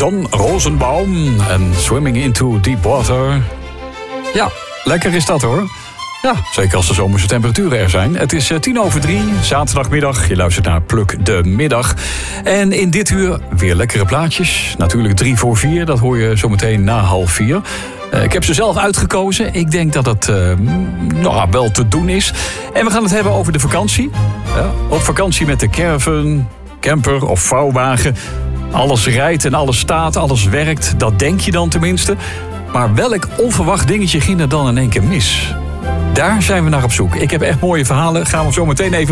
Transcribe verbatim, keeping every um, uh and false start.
Don Rosenbaum en Swimming into Deep Water. Ja, lekker is dat hoor. Ja, zeker als de zomerse temperaturen er zijn. Het is tien over drie, zaterdagmiddag. Je luistert naar Pluk de Middag. En in dit uur weer lekkere plaatjes. Natuurlijk drie voor vier, dat hoor je zometeen na half vier. Uh, ik heb ze zelf uitgekozen. Ik denk dat het uh, nou, wel te doen is. En we gaan het hebben over de vakantie. Ja, op vakantie met de caravan, camper of vouwwagen. Alles rijdt en alles staat, alles werkt. Dat denk je dan tenminste. Maar welk onverwacht dingetje ging er dan in één keer mis? Daar zijn we naar op zoek. Ik heb echt mooie verhalen. Gaan we zo meteen even